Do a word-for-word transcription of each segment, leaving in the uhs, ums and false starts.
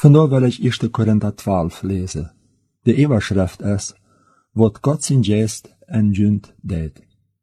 Vandaar wil ich eerste Korinther twaalf lesen. De Überschrift ist, wat Gott sein Geist en Jünd deed.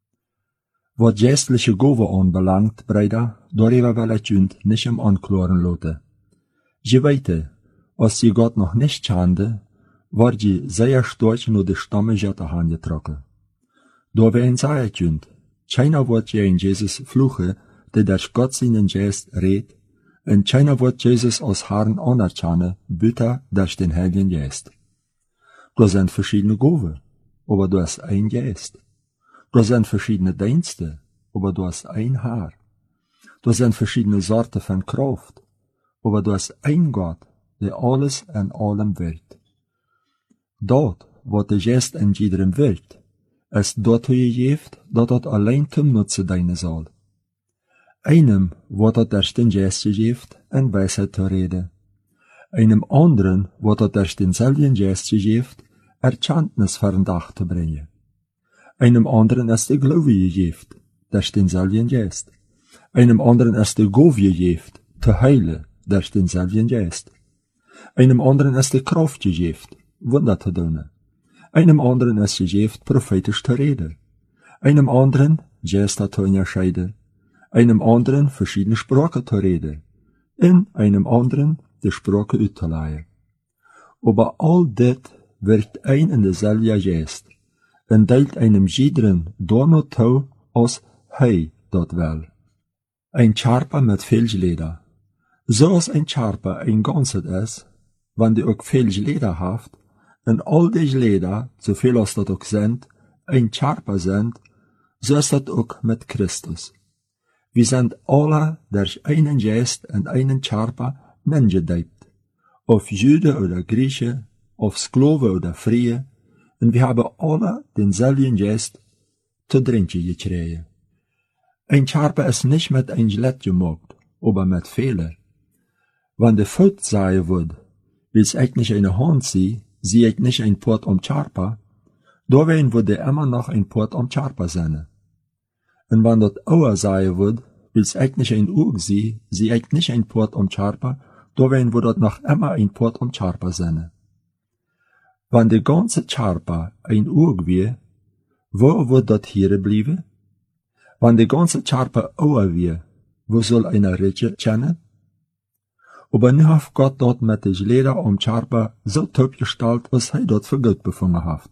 Wat geestliche Gove anbelangt, Brüder, darüber will ich Jünd nicht im Ankloren lassen. Je weite, als sie Gott noch nicht kannte, war je sehr stark nur die Stamme Götter angetrokken. Da wir ihn sagen Jünd, keiner wird je in Jesus fluchen, der durch Gott seinen Geist redet, und keiner wird Jesus als Herrn anerkennen, bitte durch den Heiligen Geist. Da sind verschiedene Gove, aber du hast ein Geist. Da sind verschiedene Dienste, aber du hast ein Herr. Da sind verschiedene Sorten von Kraft, aber du hast ein Gott, der alles in allem wirkt. Dort, wo der Geist in jedem wirkt, ist dort gegeben, dat dat allein zum Nutzen dienen soll. Einem wird dat durch den Geist gegeben, in Weisheit zu reden. Einem anderen wird dat durch denselben Geist gegeben, Erkenntnis vor den Dach zu bringen. Einem anderen ist der Glaube gegeben, durch denselben Geist. Einem anderen ist der Gove gegeben, zu heilen, durch denselben Geist. Einem anderen ist die Kraft gegeben, Wunder zu tun. Einem anderen ist gegeben, prophetisch zu reden. Einem anderen, Geister zu unterscheiden. Einem anderen, verschiedene Sprachen zu reden. In einem anderen, die Sprache auszuleihen. Aber all das wird ein in derselbe Geist, und teilt einem jederen nur zu, als hij dat will. Ein Charpa mit Filzleder. So als ein Charpa ein Ganzes ist, wenn die auch Filzleder haft, und all die Leder, so viel als das auch sind, ein Charpa sind, so ist das auch mit Christus. Wir sind alle durch einen Geist und einen Charpa Menschen, auf Jüde oder Grieche, auf Sklave oder Freie, und wir haben alle denselben Geist zu trinken gekriegt. Ein Charpa ist nicht mit ein Glet gemacht, aber mit Fehler. Wenn der Fout sagen wird, will es eigentlich eine Hand sein, sie ich nicht ein Port um Charpa, da werden würde immer noch ein Port um Charpa sein. Und wenn das Auer sagen wird, will es eigentlich ein Uhr sein, sie ich nicht ein Port um Charpa, da werden würde noch immer ein Port um Charpa sein. Wenn die ganze Charpa ein Uhr wäre, wo wird das hier bleiben? Wenn die ganze Charpa Auer wäre, wo soll einer Ritje kennen? Aber nu hat Gott dort mit den Leder um Charpa so top gestaltet, was er dort für Gott befunden hat.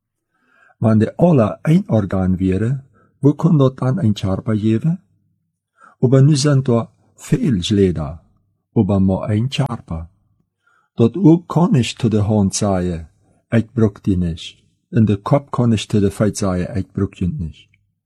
Wenn die alle ein Organ wäre, wo kann dort dann ein Charpa geben? Aber nu sind da viel Leder, aber nur ein Charpa. Dort auch kann ich zu der Hand sagen, ich brauch die nicht. In der Kopf kann ich zu der Feit sagen, ich brauch die nicht.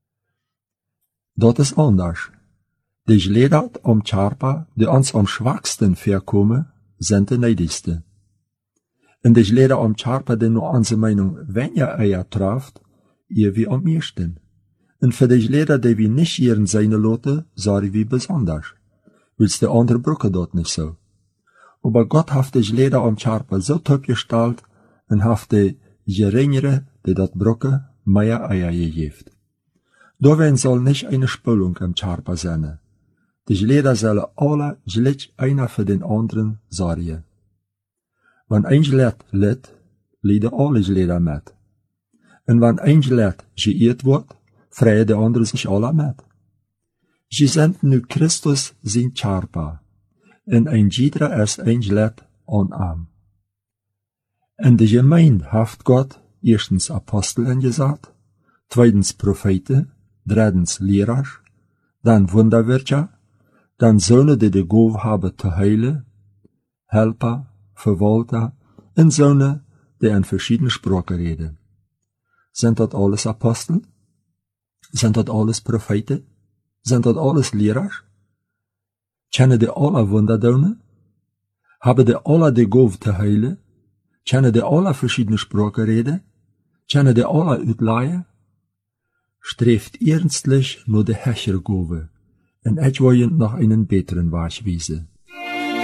Dort ist anders. Die Leder um Charpa, die uns am schwachsten verkommen, sind die neidigste. Und die Leder um Charpa, die nur unsere Meinung weniger Eier trifft, ihr wie am meisten. Und für die Leder, die wir nicht ihren seine Lotte, sagen wir besonders. Willst die andere Brücke dort nicht so. Aber Gott hat die Leder um Charpa so top gestaltet und hat die geringere, die dat Brücke, mehr Eier gegeben. Da soll nicht eine Spülung im Charpa sein. Die Leder sollen alle gleich einer für den anderen sorgen. Wenn ein Led litt, leiden alle Leder mit. Und wenn ein Led geirrt wird, freuen die anderen sich alle mit. Sie sind nu Christus sein Charpa, und ein jeder ist ein Led an ihm. In der Gemeinde hat Gott erstens Aposteln gesagt, zweitens Propheten, drittens Lehrer, dann Wunderwirker, dann Söhne, die die Gabe haben zu heilen, Helfer, Verwalter, und Söhne, die in verschiedenen Sprachen reden. Sind das alles Apostel? Sind das alles Propheten? Sind das alles Lehrer? Kennen die alle Wunder tun? Haben die alle die Gabe zu heilen? Kennen die alle verschiedene Sprachen reden? Kennen die alle uitleihen? Streeft ernstlich nur die Herrschergabe, und ich will noch einen besseren Weg wiesen.